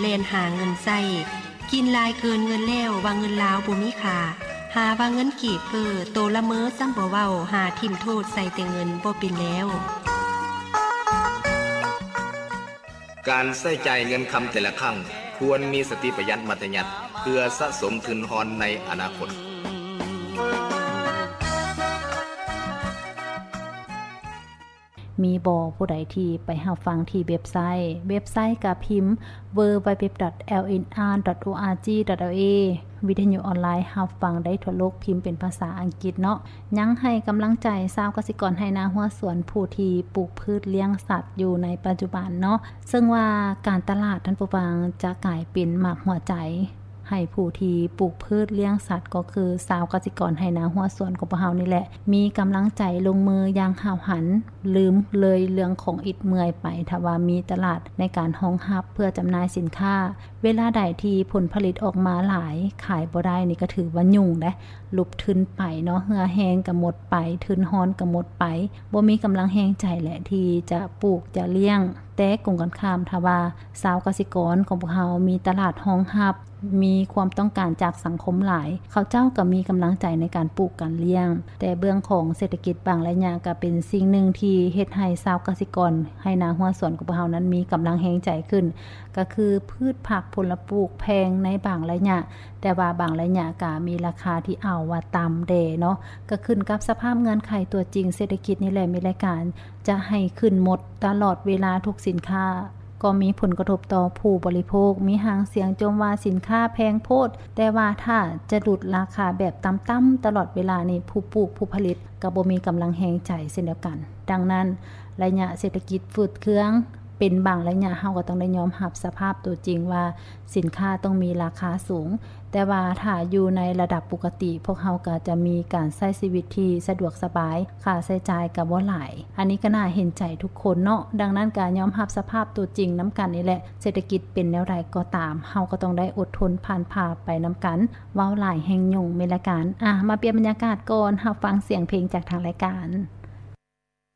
เล่นหาเงินใช้กินลายเกินเงินแล้วว่าเงินลาวบ่มีค่าหาว่าเงินกีบโตละเมอซ้ำบ่เว้าหาทิ่มโทษใส่แต่เงินบ่เป็นแล้วการใช้จ่ายเงินคำแต่ละครั้งควรมีสติประหยัดมัธยัสถ์เพื่อสะสมทุนทอนในอนาคตมีบ่ผู้ใดที่ไปรับฟังที่เว็บไซต์กับพิมพ์ www.lnr.org.la วิทยุออนไลน์รับฟังได้ทั่วโลกพิมพ์เป็นภาษาอังกฤษเนาะยังให้กำลังใจชาวเกษตรกรไหนาหัวสวนผู้ที่ปลูกพืชเลี้ยงสัตว์อยู่ในปัจจุบันเนาะซึ่งว่าการตลาดท่านผู้ฟังจะกลายเป็นหมากหัวใจให้ผู้ที่ปลูกพืชเลี้ยงสัตว์ก็คือชาวเกษตรกรไหนาหัวสวนของพวกเฮานี่แหละมีกำลังใจลงมืออย่างห้าวหันลืมเลยเรื่องของอิดเมื่อยไปถ้าว่ามีตลาดในการรองรับเพื่อจำหน่ายสินค้าเวลาใดที่ผลผลิตออกมาหลายขายบ่ได้นี่ก็ถือว่ายุ่งเด้ลุบทึนไปเนาะเหือแห้งก็หมดไปทึนฮ้อนก็หมดไปบ่มีกำลังแรงใจแหละที่จะปลูกจะเลี้ยงแต่กงกันข้ามถ้าว่าชาวเกษตรกรของพวกเฮามีตลาดรองรับมีความต้องการจากสังคมหลายเขาเจ้าก็มีกำลังใจในการปลูกการเลี้ยงแต่เบื้องของเศรษฐกิจบางระยะก็เป็นสิ่งหนึ่งที่เฮ็ดให้ชาวเกษตรกรให้นาหัวสวนของพวกเฮานั้นมีกำลังแรงใจขึ้นก็คือพืชผักผลปลูกแพงในบางระยะแต่ว่าบางระยะก็มีราคาที่เอาว่าต่ำเดเนาะก็ขึ้นกับสภาพเงื่อนไขตัวจริงเศรษฐกิจนี่แหละมีรายการจะให้ขึ้นหมดตลอดเวลาทุกสินค้าก็มีผลกระทบต่อผู้บริโภคมีหางเสียงโจมว่าสินค้าแพงโพดแต่ว่าถ้าจะหลุดราคาแบบต่ำๆตลอดเวลานี่ผู้ปลูกผู้ผลิตก็บ่มีกำลังแรงใจเช่นเดียวกันดังนั้นระยะเศรษฐกิจฝืดเคืองเป็นบางระยะเฮาก็ต้องได้ยอมรับสภาพตัวจริงว่าสินค้าต้องมีราคาสูงแต่ว่าถ้าอยู่ในระดับปกติพวกเฮาก็จะมีการใช้ชีวิตที่สะดวกสบายค่าใช้จ่ายก็บ่หลายอันนี้ก็น่าเห็นใจทุกคนเนาะดังนั้นการยอมรับสภาพตัวจริงนํากันนี่แหละเศรษฐกิจเป็นแนวใดก็ตามเฮาก็ต้องได้อดทนผ่านผ่าไปนํากันเว้าหลายแห่งยุ่งในรายการมาเปลี่ยนบรรยากาศก่อนรับฟังเสียงเพลงจากทางรายการ